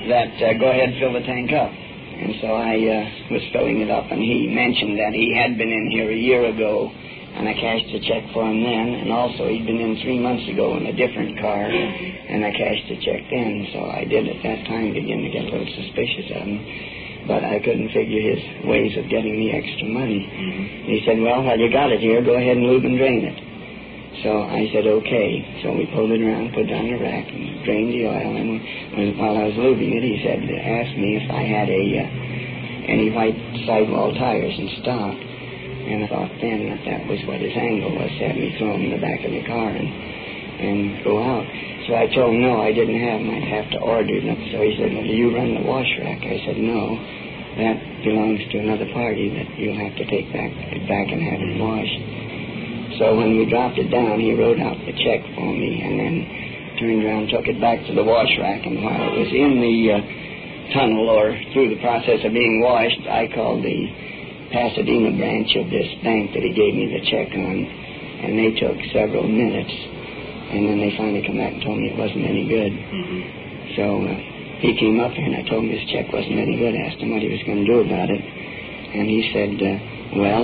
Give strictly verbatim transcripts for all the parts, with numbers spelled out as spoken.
that uh, go ahead, fill the tank up. And so I uh, was filling it up, and he mentioned that he had been in here a year ago, and I cashed a check for him then, and also he'd been in three months ago in a different car, and I cashed a check then. So I did at that time begin to get a little suspicious of him, but I couldn't figure his ways of getting the extra money. Mm-hmm. He said, well, while you got it here, go ahead and lube and drain it. So I said, okay. So we pulled it around, put it on the rack, and drained the oil. And while I was lubing it, he said, asked me if I had a uh, any white sidewall tires in stock. And I thought then that that was what his angle was, to have me throw them in the back of the car and and go out. So I told him, no, I didn't have them. I'd have to order them. So he said, well, do you run the wash rack? I said, no. That belongs to another party that you'll have to take back, back and have it washed. So when we dropped it down, he wrote out the check for me and then turned around, took it back to the wash rack. And while it was in the uh, tunnel or through the process of being washed, I called the Pasadena branch of this bank that he gave me the check on, and they took several minutes. And then they finally come back and told me it wasn't any good. Mm-hmm. So uh, he came up here, and I told him this check wasn't any good. I asked him what he was going to do about it. And he said, uh, well,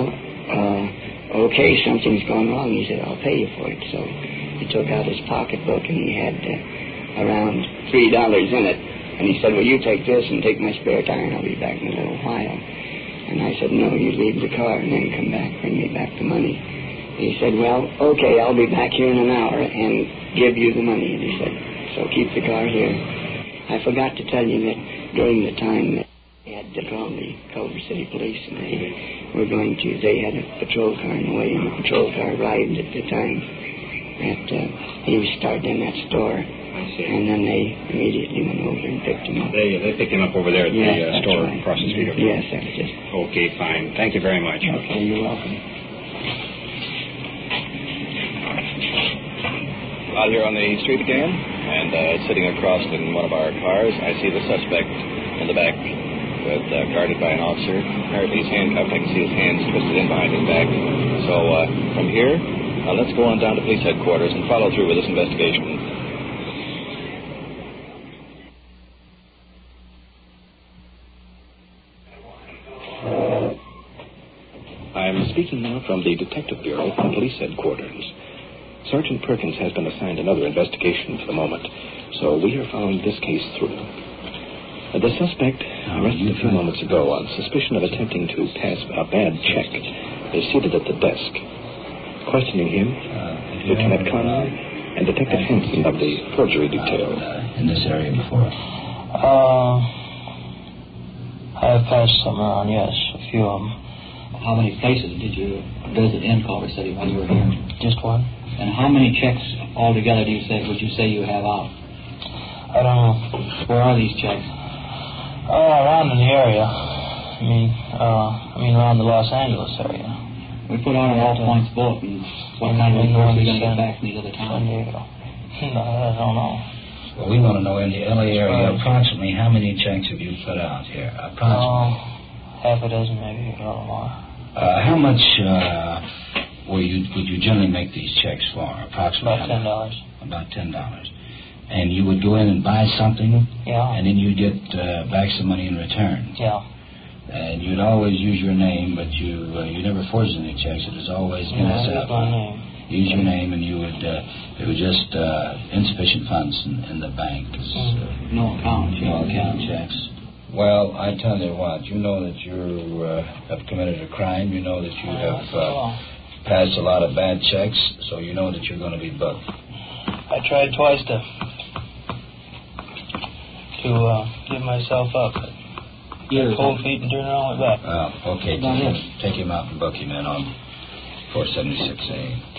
uh, okay, something's gone wrong. He said, I'll pay you for it. So he took out his pocketbook, and he had uh, around three dollars in it. And he said, well, you take this and take my spare tire, and I'll be back in a little while. And I said, no, you leave the car and then come back, bring me back the money. He said, well, okay, I'll be back here in an hour and give you the money. And he said, so keep the car here. I forgot to tell you that during the time that they had to call the Culver City Police, and they were going to, they had a patrol car in the way, and the patrol car arrived at the time that uh, he was started in that store. And then they immediately went over and picked him up. They they picked him up over there at yes, the uh, store right. across the street. Over yes, that's just... Okay, fine. Thank you very much. Okay, you're welcome. Out here on the street again, and uh, sitting across in one of our cars, I see the suspect in the back with uh, guarded by an officer. Apparently he's handcuffed. I can see his hands twisted in behind his back. So uh, from here, uh, let's go on down to police headquarters and follow through with this investigation. I'm speaking now from the Detective Bureau from Police Headquarters. Sergeant Perkins has been assigned another investigation for the moment, so we are following this case through. The suspect, arrested a few moments ago on suspicion of attempting to pass a bad check, is seated at the desk. Questioning him, Lieutenant Conroy and Detective Hanson of the forgery detail. In this area before? Uh, I have passed some around, yes, a few of them. How many places did you visit in Culver City when you were here? Just one. And how many checks altogether do you say would you say you have out? I don't know. Where are these checks? Uh, around in the area. I mean, uh, I mean around the Los Angeles area. We put out an all points bulletin. What kind of reports are you going to get back from these other towns? San Diego. No, I don't know. Well, we want to know in the L A area approximately how many checks have you put out here? Approximately. Uh, half a dozen, maybe, a little more. Uh, how much uh, were you, would you generally make these checks for? Approximately about ten dollars. About ten dollars. And you would go in and buy something? Yeah. And then you'd get uh, back some money in return? Yeah. And you'd always use your name, but you uh, you never forged any checks. It was always yeah, N S F. Use my name. Use your name, and you would. Uh, it was just uh, insufficient funds in, in the bank. Mm. Uh, no account. No account checks. Well, I tell you what, you know that you uh, have committed a crime. You know that you have uh, passed a lot of bad checks, so you know that you're going to be booked. I tried twice to to uh, give myself up, but yeah, cold feet and turn around and went back. Oh, okay. Take him, take him out and book him in on four seventy-six A.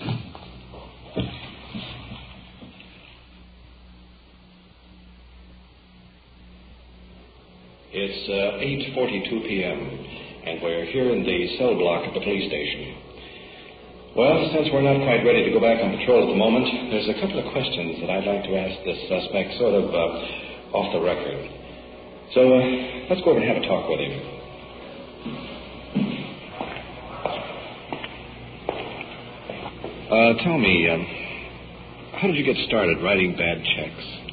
It's uh, eight forty-two p.m., and we're here in the cell block at the police station. Well, since we're not quite ready to go back on patrol at the moment, there's a couple of questions that I'd like to ask this suspect, sort of uh, off the record. So uh, let's go over and have a talk with him. Uh, tell me, um, how did you get started writing bad checks?